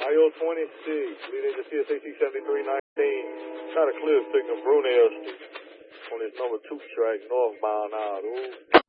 I-26, leading to CSAT 7319. Try to clear signal Brunel Street on this number 2 track, northbound now, dude.